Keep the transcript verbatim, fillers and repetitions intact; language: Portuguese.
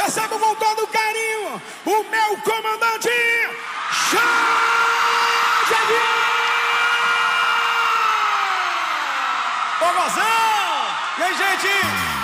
Recebo com todo carinho o meu comandante, Jade Aguiar! Ô, Gozão! E aí, gente?